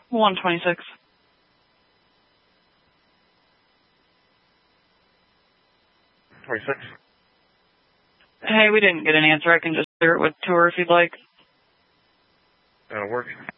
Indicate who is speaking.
Speaker 1: 126.
Speaker 2: 26.
Speaker 1: Hey, we didn't get an answer. I can just clear it with tour if you'd like.
Speaker 2: That'll work.